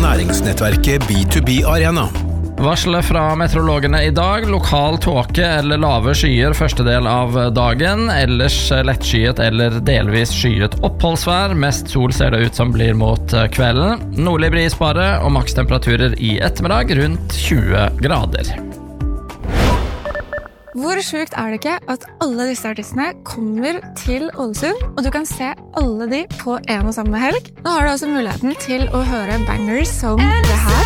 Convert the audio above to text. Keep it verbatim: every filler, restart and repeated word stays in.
næringsnettverket B to B Arena. Varslet fra meteorologene i dag, lokal tåke eller lave skyer første del av dagen, ellers lettskyet eller delvis skyet oppholdsvær, mest sol ser det ut som blir mot kvelden, nordlig bris bare og makstemperaturer i ettermiddag rundt tjue grader. Hvor sjukt er det ikke at alle disse artistene kommer til Ålesund, og du kan se alle de på en og samme helg? Nå har du også muligheten til å høre bangers som det her.